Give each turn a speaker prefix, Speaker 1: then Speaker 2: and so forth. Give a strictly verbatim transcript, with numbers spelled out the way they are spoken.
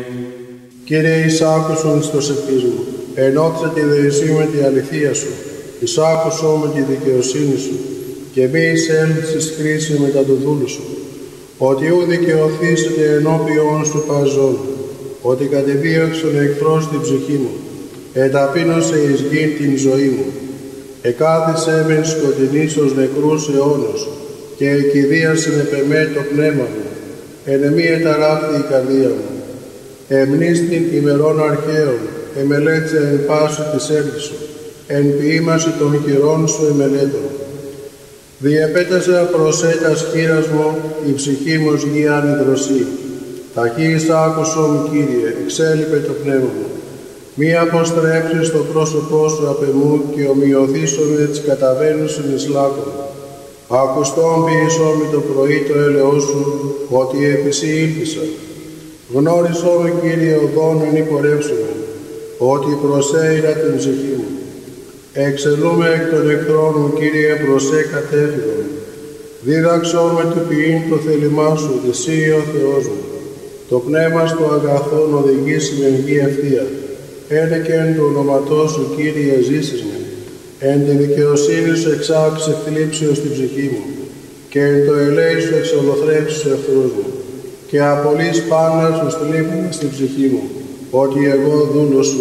Speaker 1: Κύριε, εισάκουσον εις προσευχής μου, ενώθησα τη δεησή με τη αληθεία σου, εισάκουσον με τη δικαιοσύνη σου, και μη εισέλθεις χρήση μετά του δούλου σου, ότι ου δικαιωθήσετε ενώπιον σου παζών, ότι κατεδίωξε τον εχθρό στην ψυχή μου, εταπείνωσε εις γην την ζωή μου, εκάθισε με σκοτεινής ως νεκρούς αιώνος, και εκηδίασε επ' εμέ το πνεύμα μου, εν εμή εταράχθη η καρδία μου. Εμνίστην ημερών αρχαίων, εμελέτησε εν πάση της έργης σου, εν ποίημαση των χειρών σου εμελέτων. Διεπέτασε προσέτας χείρας μου, η ψυχή μου ως γη ανιδροσή. Ταχύς άκουσον μου, Κύριε, εξέλιπε το πνεύμα μου. Μη αποστρέψεις το πρόσωπό σου απ' εμού και ομοιωθήσον με τις καταβαίνουσιν εις λάκκον. Ακουστόν ποιησόν με το πρωί το έλεος σου, ότι επί σοι ήλθησα. Γνώρισό με, Κύριε, οδόν εν υπορεύσουμε, ότι προσέειρα την ψυχή μου. Εξελούμε εκ των εχθρών μου, Κύριε, προσέ κατέφυγον. Δίδαξό με του ποιήν το θέλημά σου, εσύ ο Θεός μου. Το πνεύμα στο αγαθόν οδηγήσει με γη ευθεία. Ένε και εν το ονοματό σου, Κύριε, ζήσεις με. Εν τη δικαιοσύνη σου εξάξε θλίψεως στην ψυχή μου, και εν το ελέη σου εξολοθρέψεις τους εχθρούς μου. Και απολύς πάντα σου θλίψεις στην ψυχή μου, ότι εγώ δούλος σου